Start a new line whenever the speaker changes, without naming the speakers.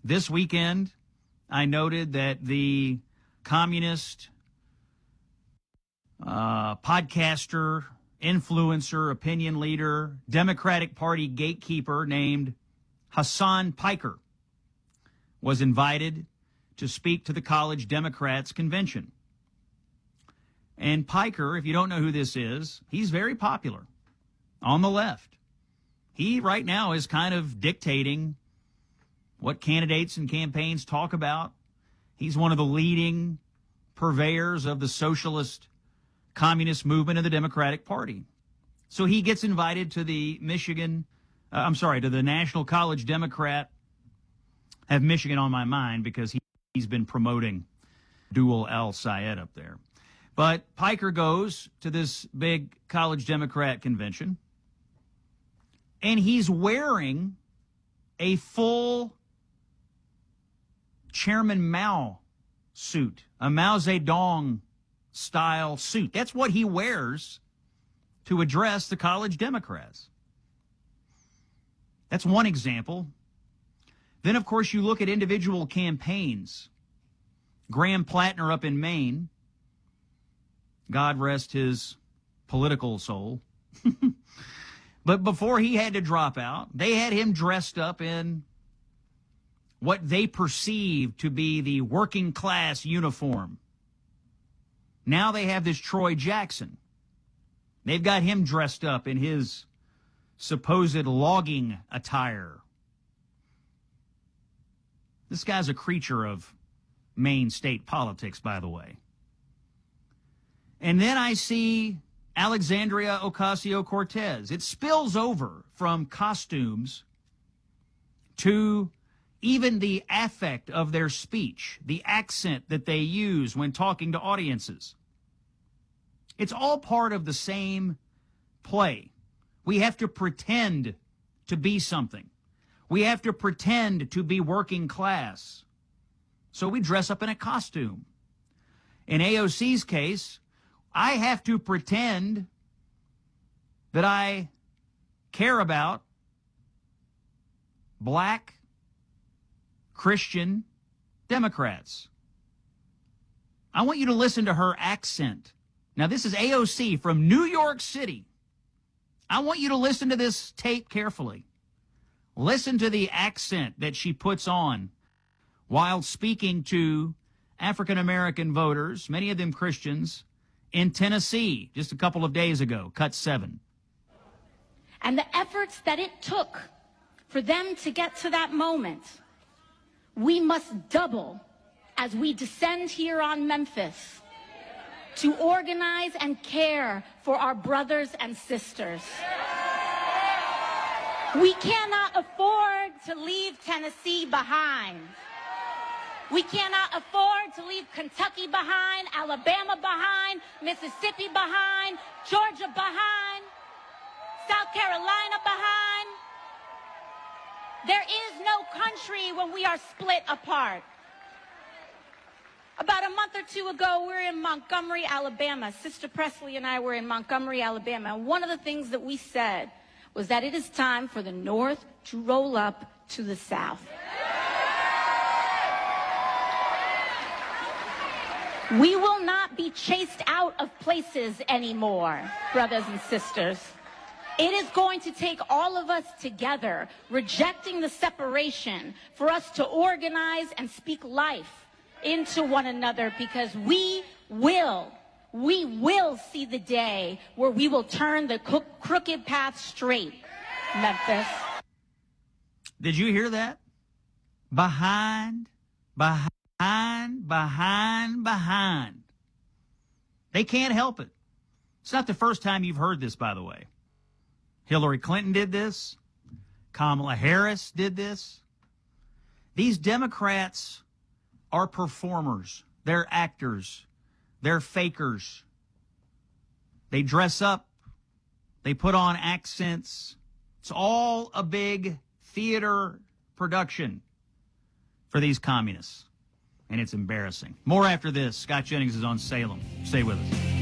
This weekend, I noted that the communist podcaster, influencer, opinion leader, Democratic Party gatekeeper named Hasan Piker was invited to speak to the College Democrats convention. And Piker, if you don't know who this is, he's very popular on the left. He right now is kind of dictating what candidates and campaigns talk about. He's one of the leading purveyors of the socialist communist movement of the Democratic Party. So he gets invited to the to the National College Democrat. I have Michigan on my mind because he's been promoting Dual Al Sayed up there. But Piker goes to this big College Democrat convention, and he's wearing a full Chairman Mao suit, a Mao Zedong style suit. That's what he wears to address the College Democrats. That's one example. Then, of course, you look at individual campaigns. Graham Plattner up in Maine, God rest his political soul. But before he had to drop out, they had him dressed up in what they perceived to be the working class uniform. Now they have this Troy Jackson. They've got him dressed up in his supposed logging attire. This guy's a creature of Maine state politics, by the way. And then I see Alexandria Ocasio-Cortez. It spills over from costumes to even the affect of their speech, the accent that they use when talking to audiences. It's all part of the same play. We have to pretend to be something. We have to pretend to be working class. So we dress up in a costume. In AOC's case, I have to pretend that I care about black Christian Democrats. I want you to listen to her accent. Now, this is AOC from New York City. I want you to listen to this tape carefully. Listen to the accent that she puts on while speaking to African-American voters, many of them Christians, in Tennessee just a couple of days ago, cut 7.
And the efforts that it took for them to get to that moment, we must double as we descend here on Memphis to organize and care for our brothers and sisters. We cannot afford to leave Tennessee behind. We cannot afford to leave Kentucky behind, Alabama behind, Mississippi behind, Georgia behind, South Carolina behind. There is no country when we are split apart. About a month or two ago, we were in Montgomery, Alabama. Sister Presley and I were in Montgomery, Alabama. And one of the things that we said was that it is time for the North to roll up to the South. We will not be chased out of places anymore, brothers and sisters. It is going to take all of us together, rejecting the separation, for us to organize and speak life into one another, because we will see the day where we will turn the crooked path straight, Memphis.
Did you hear that? Behind. They can't help it. It's not the first time you've heard this, by the way. Hillary Clinton did this. Kamala Harris did this. These Democrats are performers. They're actors. They're fakers. They dress up. They put on accents. It's all a big theater production for these communists. And it's embarrassing. More after this. Scott Jennings is on Salem. Stay with us.